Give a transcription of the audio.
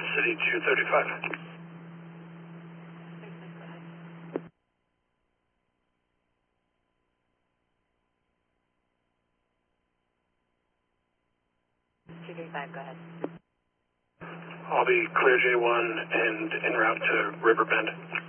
City 235. Go ahead. I'll be clear J1 and en route to Riverbend.